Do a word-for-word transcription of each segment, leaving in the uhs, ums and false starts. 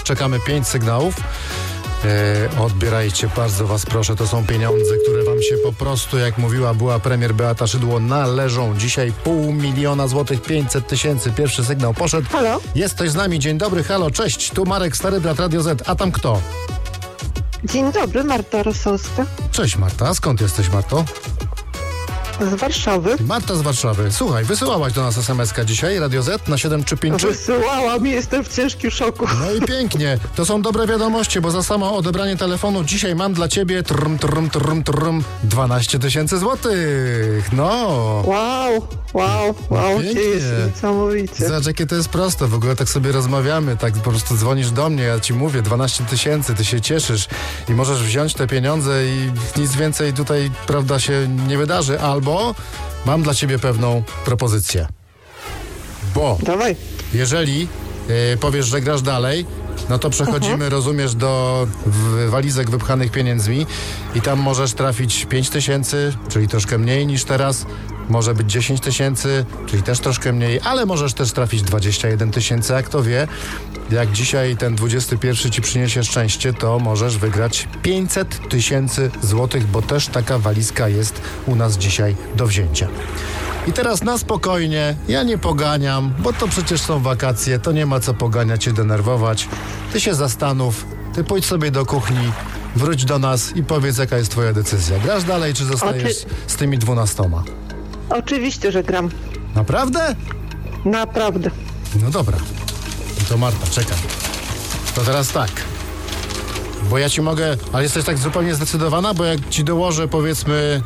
czekamy pięć sygnałów. E, odbierajcie, bardzo was proszę, to są pieniądze, które wam się po prostu, jak mówiła była premier Beata Szydło, należą. Dzisiaj pół miliona złotych, pięćset tysięcy. Pierwszy sygnał poszedł. Halo? Jest ktoś z nami, dzień dobry, halo, cześć, tu Marek, Stary Brat Radio Z, a tam kto? Dzień dobry, Marta Rosowska Cześć Marta, skąd jesteś, Marto? z Warszawy. Marta z Warszawy. Słuchaj, wysyłałaś do nas es em eska dzisiaj, Radio Z na siedem trzy pięć trzy. Wysyłałam i jestem w ciężkim szoku. No i pięknie. To są dobre wiadomości, bo za samo odebranie telefonu dzisiaj mam dla ciebie trum, trum, trum, trum, dwanaście tysięcy złotych. No. Wow, wow, wow, Pięknie. jest niesamowicie. Zobacz, jakie to jest proste. W ogóle tak sobie rozmawiamy, tak po prostu dzwonisz do mnie, ja ci mówię, dwanaście tysięcy, ty się cieszysz i możesz wziąć te pieniądze i nic więcej tutaj, prawda, się nie wydarzy. Albo mam dla ciebie pewną propozycję. Bo Dawaj. jeżeli y, powiesz, że grasz dalej, no to przechodzimy, Mhm. rozumiesz, do w, walizek wypchanych pieniędzmi i tam możesz trafić pięć tysięcy, czyli troszkę mniej niż teraz. Może być dziesięć tysięcy, czyli też troszkę mniej, ale możesz też trafić dwadzieścia jeden tysięcy, jak to wie. Jak dzisiaj ten dwudziesty pierwszy ci przyniesie szczęście, to możesz wygrać pięćset tysięcy złotych, bo też taka walizka jest u nas dzisiaj do wzięcia. I teraz na spokojnie, ja nie poganiam, bo to przecież są wakacje, to nie ma co poganiać i denerwować. Ty się zastanów, ty pójdź sobie do kuchni, wróć do nas i powiedz, jaka jest twoja decyzja. Grasz dalej, czy zostajesz Oczy- z tymi dwunastoma? Oczywiście, że gram. Naprawdę? Naprawdę. No dobra. To Marta, czekam. To teraz tak. Bo ja ci mogę... Ale jesteś tak zupełnie zdecydowana? Bo jak ci dołożę, powiedzmy...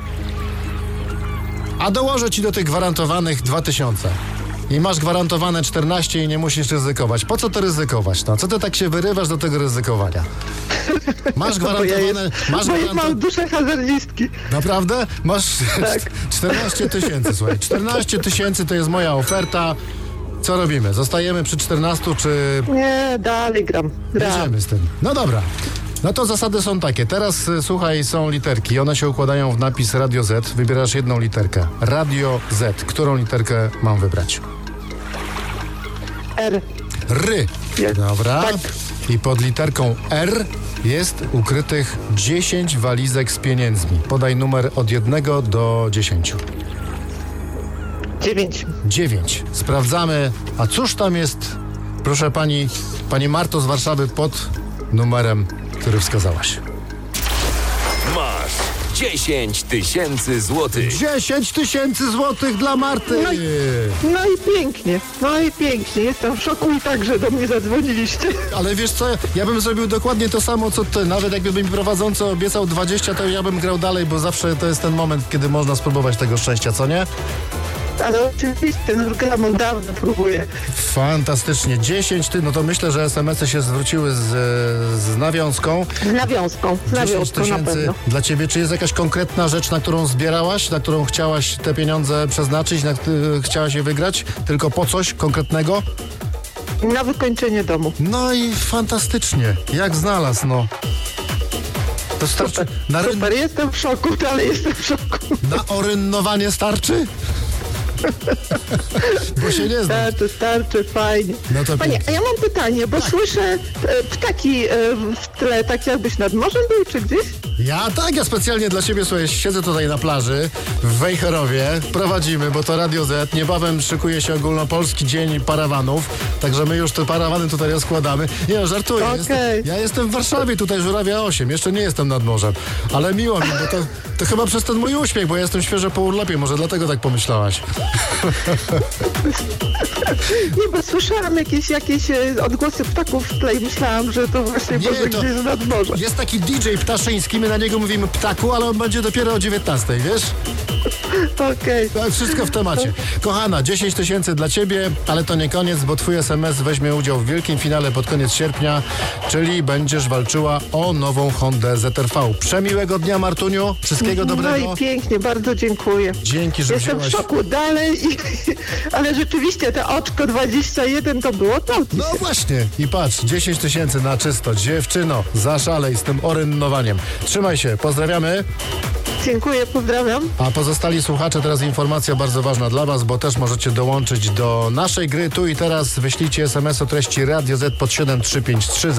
A dołożę ci do tych gwarantowanych dwa tysiące. I masz gwarantowane czternaście i nie musisz ryzykować. Po co to ryzykować? No? Co ty tak się wyrywasz do tego ryzykowania? Masz Bo ja, gwarantowane... jest, Masz bo ja gwarantowane... mam duszę hazardistki. Naprawdę? Masz Tak. czternaście tysięcy, słuchaj. czternaście tysięcy to jest moja oferta. Co robimy? Zostajemy przy czternastu, czy Nie, dalej gram. gram. jedziemy z tym? No dobra. No to zasady są takie. Teraz y, słuchaj, są literki. One się układają w napis Radio Z. Wybierasz jedną literkę. Radio Z. Którą literkę mam wybrać? R. Ry. Nie. Dobra. Tak. I pod literką R jest ukrytych dziesięć walizek z pieniędzmi. Podaj numer od jednego do dziesięciu. Dziewięć. dziewięć. Sprawdzamy. A cóż tam jest, proszę pani, pani Marto z Warszawy, pod numerem, który wskazałaś? Masz dziesięć tysięcy złotych. dziesięć tysięcy złotych dla Marty! No i- No i pięknie, no i pięknie. Jestem w szoku i tak, że do mnie zadzwoniliście. Ale wiesz co, ja bym zrobił dokładnie to samo, co ty. Nawet jakby mi prowadzący obiecał dwadzieścia, to ja bym grał dalej, bo zawsze to jest ten moment, kiedy można spróbować tego szczęścia, co nie? Ale oczywiście, no gram od dawna, próbuję. Fantastycznie. dziesięć ty, no to myślę, że es em esy się zwróciły z, z nawiązką. Z nawiązką, z dziesięć nawiązką na tysięcy pewno. dla ciebie. Czy jest jakaś konkretna rzecz, na którą zbierałaś, na którą chciałaś te pieniądze przeznaczyć, na którą chciałaś je wygrać? Tylko po coś konkretnego? Na wykończenie domu. No i fantastycznie. Jak znalazł, no. To starczy. Super, Na, ryn- super, jestem w szoku, dalej jestem w szoku. na orynnowanie starczy? Bo się nie znam. Starczy, starczy, fajnie. No to Panie, pięknie. a ja mam pytanie, bo słyszę e, ptaki e, w tle, tak jakbyś nad morzem był, czy gdzieś? Ja tak, ja specjalnie dla ciebie, słuchaj, siedzę tutaj na plaży w Wejherowie, prowadzimy, bo to Radio Z, niebawem szykuje się ogólnopolski dzień parawanów, także my już te parawany tutaj rozkładamy. Nie no, żartuję, Okej. jestem, ja jestem w Warszawie, tutaj Żurawia osiem, jeszcze nie jestem nad morzem, ale miło mi, bo to, to chyba przez ten mój uśmiech, bo ja jestem świeżo po urlopie, może dlatego tak pomyślałaś. Nie, bo słyszałam jakieś, jakieś e, odgłosy ptaków w tle i myślałam, że to właśnie Nie, może to- gdzieś nad morzem. Jest taki D J Ptaszyński, my na niego mówimy ptaku, ale on będzie dopiero o dziewiętnastej, wiesz? Okej. Tak, wszystko w temacie. Kochana, dziesięć tysięcy dla ciebie, ale to nie koniec, bo twój es em es weźmie udział w wielkim finale pod koniec sierpnia, czyli będziesz walczyła o nową Hondę Z R V. Przemiłego dnia, Martuniu. Wszystkiego No dobrego. i pięknie, bardzo dziękuję. Dzięki, że Jestem w wzięłaś... szoku dalej, i, ale rzeczywiście te oczko dwadzieścia jeden to było to. No właśnie. I patrz, dziesięć tysięcy na czysto. Dziewczyno, zaszalej z tym orynnowaniem. Trzymaj się, pozdrawiamy. Dziękuję, pozdrawiam. A pozostali słuchacze, teraz informacja bardzo ważna dla was, bo też możecie dołączyć do naszej gry. Tu i teraz wyślijcie es em es o treści Radio Z pod siedem trzy pięć trzy.